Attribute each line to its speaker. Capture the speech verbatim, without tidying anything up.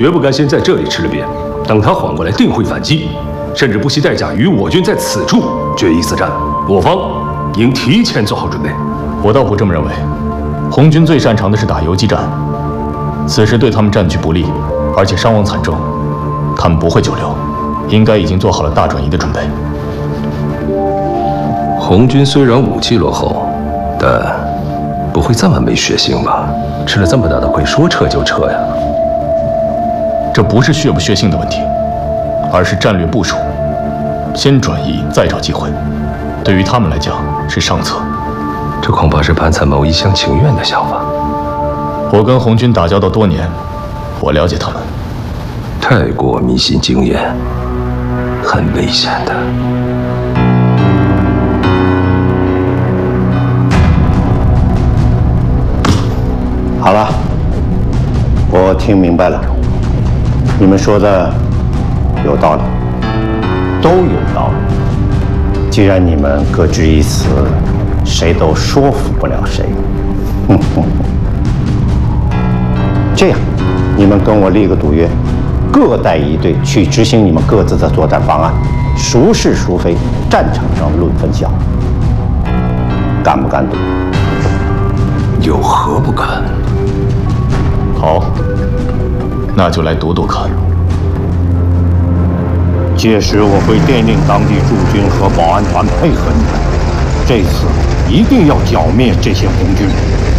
Speaker 1: 绝不甘先在这里吃了瘪，等他缓过来，定会反击，甚至不惜代价与我军在此处决一死战。我方应提前做好准备。
Speaker 2: 我倒不这么认为，红军最擅长的是打游击战，此时对他们战局不利，而且伤亡惨重，他们不会久留，应该已经做好了大转移的准备。
Speaker 1: 红军虽然武器落后，但不会这么没血性吧？吃了这么大的亏，说撤就撤呀？
Speaker 2: 这不是血不血性的问题，而是战略部署，先转移再找机会，对于他们来讲是上策。
Speaker 1: 这恐怕是潘参谋一厢情愿的想法。
Speaker 2: 我跟红军打交道多年，我了解他们，
Speaker 1: 太过迷信经验，很危险的。
Speaker 3: 好了，我听明白了，你们说的有道理，都有道理。既然你们各执一词，谁都说服不了谁。哼哼。这样，你们跟我立个赌约，各带一队去执行你们各自的作战方案，孰是孰非，战场上论分晓。敢不敢赌？
Speaker 1: 有何不敢？
Speaker 2: 好，那就来赌赌看。
Speaker 3: 届时我会电令当地驻军和保安团配合你们，这次一定要剿灭这些红军。